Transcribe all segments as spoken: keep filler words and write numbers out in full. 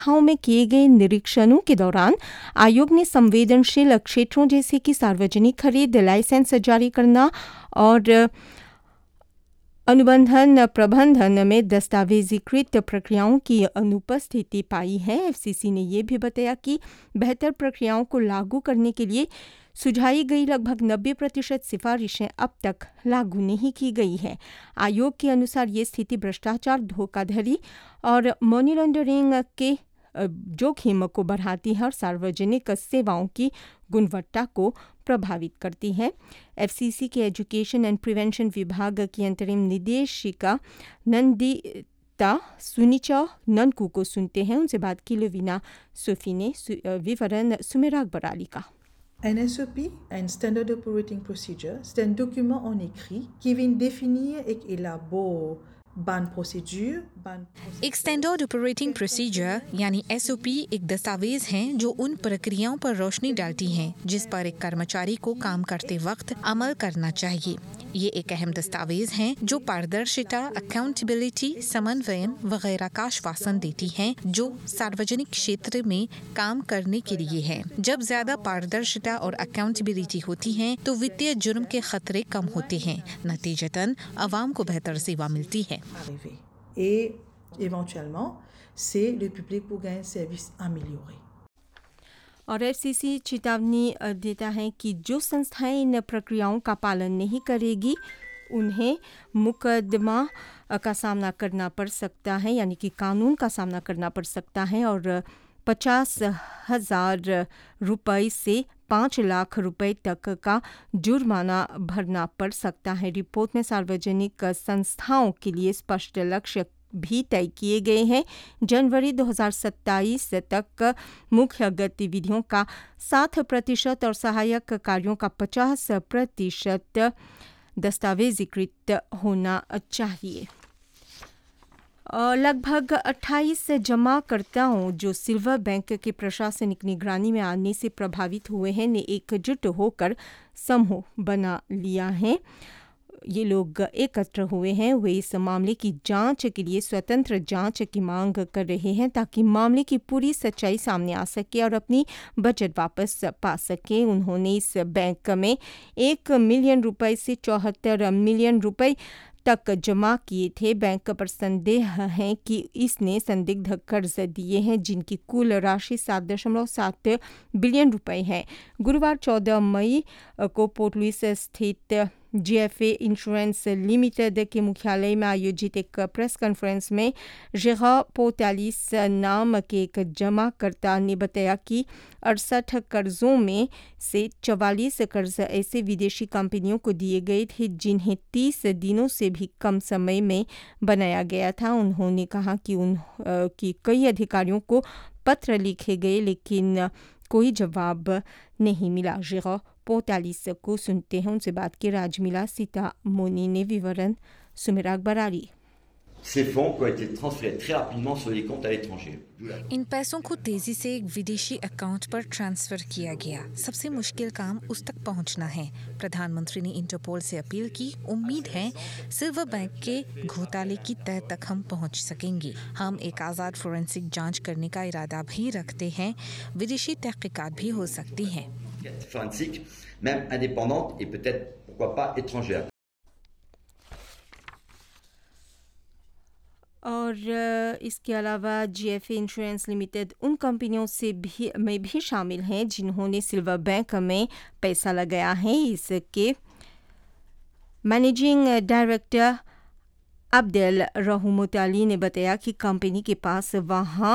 संस्थाओं में किए गए निरीक्षणों के दौरान आयोग ने संवेदनशील क्षेत्रों जैसे कि सार्वजनिक खरीद, लाइसेंस जारी करना और अनुबंधन प्रबंधन में दस्तावेजीकृत प्रक्रियाओं की अनुपस्थिति पाई है। एफसीसी ने यह भी बताया कि बेहतर प्रक्रियाओं को लागू करने के लिए सुझाई गई लगभग नब्बे प्रतिशत सिफारिशें अब तक लागू नहीं की गई है। आयोग के अनुसार ये स्थिति भ्रष्टाचार, धोखाधड़ी और मनी लॉन्ड्रिंग के जोखिम को बढ़ाती है और सार्वजनिक सेवाओं की गुणवत्ता को प्रभावित करती है। एफसीसी के एजुकेशन एंड प्रिवेंशन विभाग की अंतरिम निदेशिका नंदिता सुनीचा ननकू को सुनते हैं। उनसे बात की लवीना सोफी ने विवरण सुमेराग बराली का। Un S O P, un Standard Operating Procedure, c'est un document en écrit qui vient définir et élaborer ban procédure, ban एक स्टैंडर्ड ऑपरेटिंग प्रोसीजर यानी एसओपी एक दस्तावेज है जो उन प्रक्रियाओं पर रोशनी डालती है जिस पर एक कर्मचारी को काम करते वक्त अमल करना चाहिए। ये एक अहम दस्तावेज है जो पारदर्शिता, अकाउंटेबिलिटी, समन्वयन वगैरह का आश्वासन देती है जो सार्वजनिक क्षेत्र में काम करने के लिए है। जब ज्यादा पारदर्शिता और अकाउंटेबिलिटी होती है तो वित्तीय जुर्म के खतरे कम होते हैं, नतीजतन आवाम को बेहतर सेवा मिलती है। Et éventuellement, c'est le public pour gagner un service amélioré. और एफसीसी चेतावनी देता है कि जो संस्थाएं इन प्रक्रियाओं का पालन नहीं करेगी उन्हें मुकदमा का सामना करना पड़ सकता है, यानी कि कानून का सामना करना पड़ सकता है और पचास हजार रुपये से पाँच लाख रुपए तक का जुर्माना भरना पड़ सकता है। रिपोर्ट में सार्वजनिक संस्थाओं के लिए स्पष्ट लक्ष्य भी तय किए गए हैं। जनवरी दो हज़ार सत्ताईस तक मुख्य गतिविधियों का सात प्रतिशत और सहायक कार्यों का पचास प्रतिशत दस्तावेजीकृत होना चाहिए। लगभग अट्ठाईस जमाकर्ताओं जो सिल्वर बैंक के प्रशासनिक निगरानी में आने से प्रभावित हुए हैं ने एकजुट होकर समूह बना लिया है। ये लोग एकत्र हुए हैं। वे इस मामले की जांच के लिए स्वतंत्र जांच की मांग कर रहे हैं ताकि मामले की पूरी सच्चाई सामने आ सके और अपनी बचत वापस पा सके। उन्होंने इस बैंक में एक मिलियन रुपए से चौहत्तर मिलियन रुपए तक जमा किए थे। बैंक पर संदेह है कि इसने संदिग्ध कर्ज दिए हैं जिनकी कुल राशि सात दशमलव सात बिलियन रुपए है। गुरुवार चौदह मई को पोर्ट लुइस स्थित जीएफए इंश्योरेंस लिमिटेड के मुख्यालय में आयोजित एक प्रेस कॉन्फ्रेंस में जेरा पोतालिस नाम के एक जमाकर्ता ने बताया कि अड़सठ कर्जों में से चवालीस कर्ज ऐसे विदेशी कंपनियों को दिए गए थे जिन्हें तीस दिनों से भी कम समय में बनाया गया था। उन्होंने कहा कि उन कि कई अधिकारियों को पत्र लिखे गए लेकिन कोई जवाब नहीं मिला। जेरा पोतालिस को सुनते हैं। उनसे बात की राजमिला सीता मोनी ने विवरण सुमेराग Barari. Ces fonds qui ont été transférés très rapidement sur les comptes à l'étranger. इन पैसों को तेजी से एक विदेशी अकाउंट पर ट्रांसफर किया गया। सबसे मुश्किल काम उस तक पहुंचना है। प्रधानमंत्री ने इंटरपोल से अपील की। उम्मीद है सिल्वर बैंक के घोटाले की तह तक हम पहुंच सकेंगे। हम एक आज़ाद फोरेंसिक जांच करने का इरादा भी रखते हैं। विदेशी तहकीकात भी हो सकती हैं। Forensique, même indépendante et peut-être pourquoi pas étrangère. और इसके अलावा जीएफए इंश्योरेंस लिमिटेड उन कंपनियों से भी में भी शामिल हैं जिन्होंने सिल्वर बैंक में पैसा लगाया है। इसके मैनेजिंग डायरेक्टर अब्देल रहमत अली ने बताया कि कंपनी के पास वहां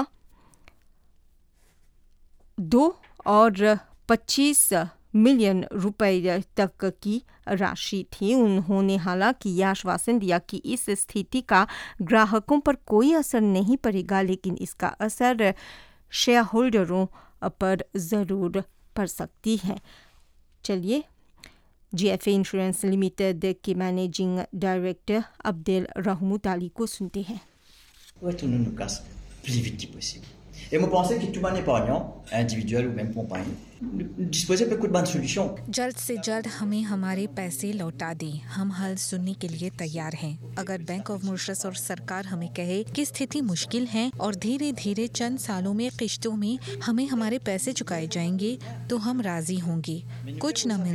दो और पच्चीस मिलियन रुपए तक की राशि थी। उन्होंने हालांकि यह आश्वासन दिया कि इस स्थिति का ग्राहकों पर कोई असर नहीं पड़ेगा लेकिन इसका असर शेयर होल्डरों पर ज़रूर पड़ सकती है। चलिए जीएफए इंश्योरेंस लिमिटेड के मैनेजिंग डायरेक्टर अब्देल रहमत अली को सुनते हैं। Retournons nos casques plus vite que possible. Et moi, pensais que tout bon épargnant, individuel ou même compagnie, disposait de bonnes solutions. जल्द से जल्द हमें हमारे पैसे लौटा दें। हम हल सुनने के लिए तैयार हैं। अगर बैंक ऑफ मॉरिशस और सरकार हमें कहे कि स्थिति मुश्किल है और धीरे धीरे चंद सालों में किश्तों में हमें हमारे पैसे चुकाए जाएंगे, तो हम राजी होंगे। कुछ न मिल